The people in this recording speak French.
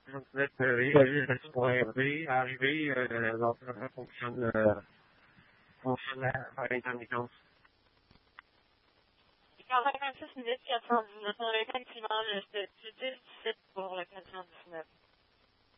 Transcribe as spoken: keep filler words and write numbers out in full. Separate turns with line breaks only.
Donc, vous êtes euh, évalué la pour arriver, arriver, euh, donc, ça fonctionne, euh, fonctionne à, à l'intermittence.
quarante-six minutes, quatre cent dix-neuf. On a effectivement le statut